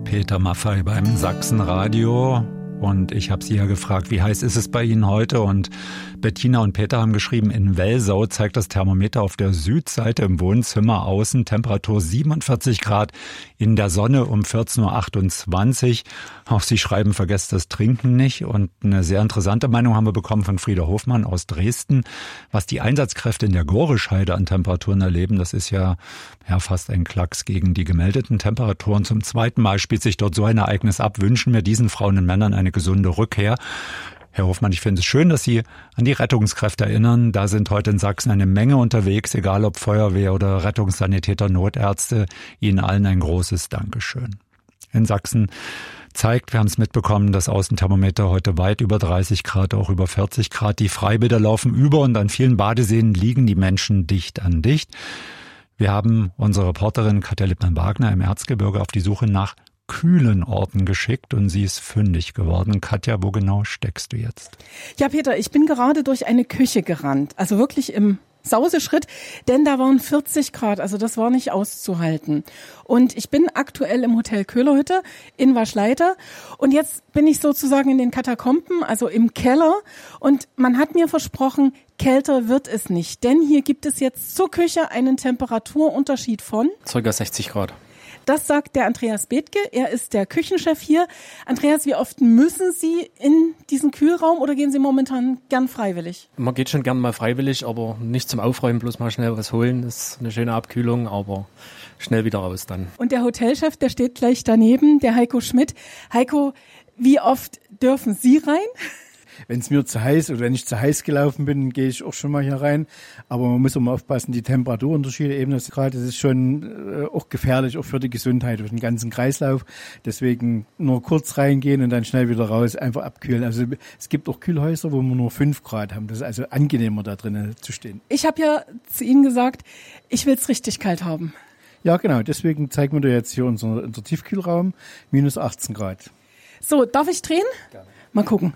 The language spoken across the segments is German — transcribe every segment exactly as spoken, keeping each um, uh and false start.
Peter Maffay beim Sachsenradio. Und ich habe Sie ja gefragt, wie heiß ist es bei Ihnen heute? Und Bettina und Peter haben geschrieben, in Welsau zeigt das Thermometer auf der Südseite im Wohnzimmer außen Temperatur siebenundvierzig Grad, in der Sonne um vierzehn Uhr achtundzwanzig. Auch Sie schreiben, vergesst das Trinken nicht. Und eine sehr interessante Meinung haben wir bekommen von Frieda Hofmann aus Dresden. Was die Einsatzkräfte in der Gorischheide an Temperaturen erleben, das ist ja, ja fast ein Klacks gegen die gemeldeten Temperaturen. Zum zweiten Mal spielt sich dort so ein Ereignis ab. Wünschen wir diesen Frauen und Männern eine gesunde Rückkehr. Herr Hofmann, ich finde es schön, dass Sie an die Rettungskräfte erinnern. Da sind heute in Sachsen eine Menge unterwegs, egal ob Feuerwehr oder Rettungssanitäter, Notärzte. Ihnen allen ein großes Dankeschön. In Sachsen zeigt, wir haben es mitbekommen, das Außenthermometer heute weit über dreißig Grad, auch über vierzig Grad. Die Freibäder laufen über und an vielen Badeseen liegen die Menschen dicht an dicht. Wir haben unsere Reporterin Katja Lippmann-Wagner im Erzgebirge auf die Suche nach kühlen Orten geschickt und sie ist fündig geworden. Katja, wo genau steckst du jetzt? Ja, Peter, ich bin gerade durch eine Küche gerannt, also wirklich im Sauseschritt, denn da waren vierzig Grad, also das war nicht auszuhalten. Und ich bin aktuell im Hotel Köhlerhütte in Waschleiter und jetzt bin ich sozusagen in den Katakomben, also im Keller, und man hat mir versprochen, kälter wird es nicht, denn hier gibt es jetzt zur Küche einen Temperaturunterschied von circa sechzig Grad. Das sagt der Andreas Bethke, er ist der Küchenchef hier. Andreas, wie oft müssen Sie in diesen Kühlraum oder gehen Sie momentan gern freiwillig? Man geht schon gern mal freiwillig, aber nicht zum Aufräumen, bloß mal schnell was holen. Das ist eine schöne Abkühlung, aber schnell wieder raus dann. Und der Hotelchef, der steht gleich daneben, der Heiko Schmidt. Heiko, wie oft dürfen Sie rein? Wenn es mir zu heiß oder wenn ich zu heiß gelaufen bin, gehe ich auch schon mal hier rein. Aber man muss auch mal aufpassen, die Temperaturunterschiede eben das gerade, das ist schon äh, auch gefährlich, auch für die Gesundheit, für den ganzen Kreislauf. Deswegen nur kurz reingehen und dann schnell wieder raus, einfach abkühlen. Also es gibt auch Kühlhäuser, wo wir nur fünf Grad haben. Das ist also angenehmer, da drinnen zu stehen. Ich habe ja zu Ihnen gesagt, ich will es richtig kalt haben. Ja, genau. Deswegen zeigen wir dir jetzt hier unser, unser Tiefkühlraum, minus achtzehn Grad. So, darf ich drehen? Gerne. Mal gucken.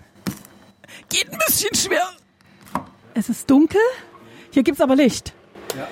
Geht ein bisschen schwer. Es ist dunkel. Hier gibt's aber Licht. Ja.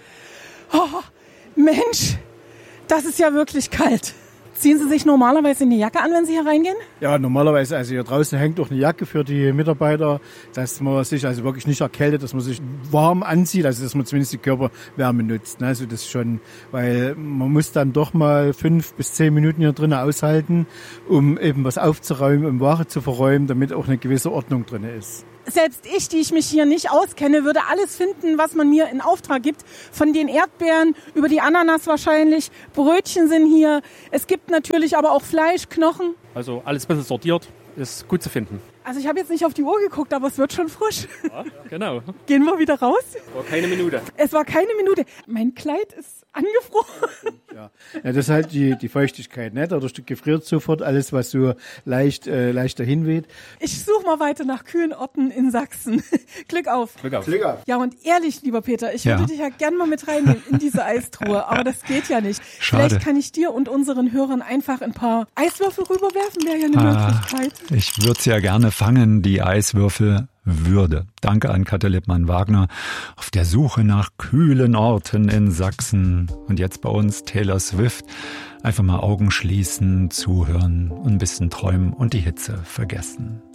Oh, Mensch, das ist ja wirklich kalt. Ziehen Sie sich normalerweise eine Jacke an, wenn Sie hier reingehen? Ja, normalerweise, also hier draußen hängt auch eine Jacke für die Mitarbeiter, dass man sich also wirklich nicht erkältet, dass man sich warm anzieht, also dass man zumindest die Körperwärme nutzt. Ne? Also das schon, weil man muss dann doch mal fünf bis zehn Minuten hier drinnen aushalten, um eben was aufzuräumen, um Ware zu verräumen, damit auch eine gewisse Ordnung drin ist. Selbst ich, die ich mich hier nicht auskenne, würde alles finden, was man mir in Auftrag gibt. Von den Erdbeeren über die Ananas wahrscheinlich. Brötchen sind hier. Es gibt natürlich aber auch Fleisch, Knochen. Also alles ein bisschen sortiert, ist gut zu finden. Also ich habe jetzt nicht auf die Uhr geguckt, aber es wird schon frisch. Ja, genau. Gehen wir wieder raus? War keine Minute. Es war keine Minute. Mein Kleid ist angefroren. Ja, ja, das ist halt die, die Feuchtigkeit, ne? Dadurch gefriert sofort alles, was so leicht, äh, leicht dahin weht. Ich suche mal weiter nach kühlen Orten in Sachsen. Glück auf. Glück auf. Glück auf. Ja, und ehrlich, lieber Peter, ich Ja. würde dich ja gern mal mit reinnehmen in diese Eistruhe, aber das geht ja nicht. Schade. Vielleicht kann ich dir und unseren Hörern einfach ein paar Eiswürfel rüberwerfen, wäre ja eine Ah, Möglichkeit. ich würde sie ja gerne fangen, die Eiswürfel würde. Danke an Katja Lippmann-Wagner auf der Suche nach kühlen Orten in Sachsen. Und jetzt bei uns Taylor Swift. Einfach mal Augen schließen, zuhören und ein bisschen träumen und die Hitze vergessen.